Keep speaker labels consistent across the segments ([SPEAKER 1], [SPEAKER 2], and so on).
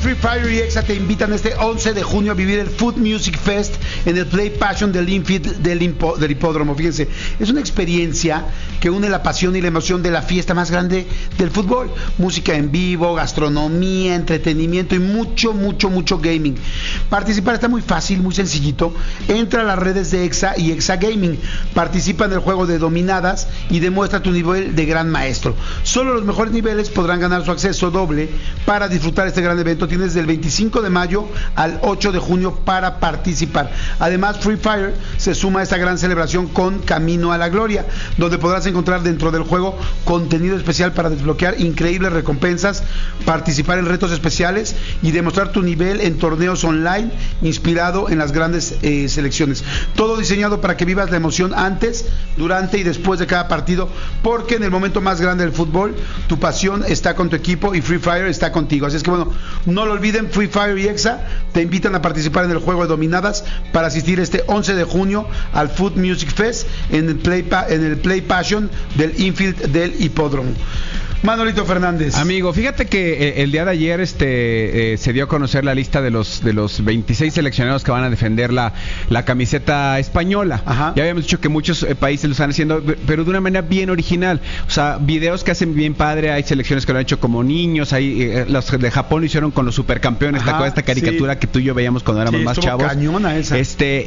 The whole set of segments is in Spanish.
[SPEAKER 1] Free Fire y Exa te invitan este 11 de junio a vivir el Food Music Fest en el Play Passion del Infield del Hipódromo. Fíjense, es una experiencia que une la pasión y la emoción de la fiesta más grande del fútbol. Música en vivo, gastronomía, entretenimiento y mucho gaming. Participar está muy fácil, muy sencillito. Entra a las redes de Exa y Exa Gaming. Participa en el juego de dominadas y demuestra tu nivel de gran maestro. Solo los mejores niveles podrán ganar su acceso doble para disfrutar este gran evento. Tienes del 25 de mayo al 8 de junio para participar. Además, Free Fire se suma a esta gran celebración con Camino a la Gloria, donde podrás encontrar dentro del juego contenido especial para desbloquear increíbles recompensas, participar en retos especiales y demostrar tu nivel en torneos online inspirado en las grandes selecciones. Todo diseñado para que vivas la emoción antes, durante y después de cada partido, porque en el momento más grande del fútbol, tu pasión está con tu equipo y Free Fire está contigo. Así es que bueno, no lo olviden, Free Fire y Exa te invitan a participar en el juego de dominadas para asistir este 11 de junio al Food Music Fest en el Play Passion del Infield del Hipódromo. Manolito Fernández.
[SPEAKER 2] Amigo, fíjate que el día de ayer se dio a conocer la lista de los 26 seleccionados que van a defender la camiseta española.
[SPEAKER 1] Ajá.
[SPEAKER 2] Ya habíamos dicho que muchos países lo están haciendo, pero de una manera bien original. O sea, videos que hacen bien padre. Hay selecciones que lo han hecho como niños. Hay los de Japón lo hicieron con los supercampeones. ¿Te acuerdas de esta caricatura
[SPEAKER 1] sí,
[SPEAKER 2] que tú y yo veíamos cuando éramos más chavos?
[SPEAKER 1] Cañona esa.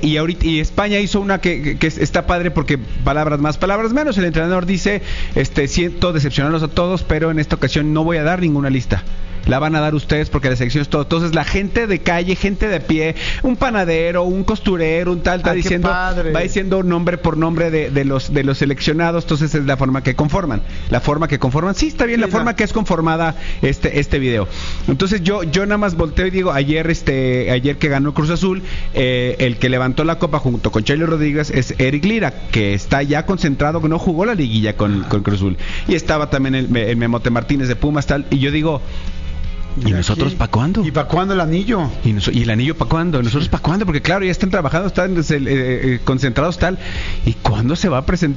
[SPEAKER 2] Y España hizo una que está padre porque palabras más, palabras menos. El entrenador dice, siento decepcionarlos a todos, pero en esta ocasión no voy a dar ninguna lista. La van a dar ustedes porque la selección es todo. Entonces la gente de calle, gente de pie, un panadero, un costurero, un tal, va diciendo nombre por nombre de los seleccionados. Entonces es la forma que conforman. Sí, está bien, la forma que es conformada este video. Entonces yo nada más volteo y digo, ayer que ganó Cruz Azul, el que levantó la copa junto con Chailo Rodríguez es Eric Lira, que está ya concentrado, que no jugó la liguilla con Cruz Azul. Y estaba también el Memote Martínez de Pumas, tal, y yo digo, ¿y nosotros para cuándo?
[SPEAKER 1] ¿Y para cuándo el anillo?
[SPEAKER 2] ¿Y el anillo para cuándo? ¿Nosotros para cuándo? Porque claro, ya están trabajando, están concentrados tal. ¿Y cuándo se va a presentar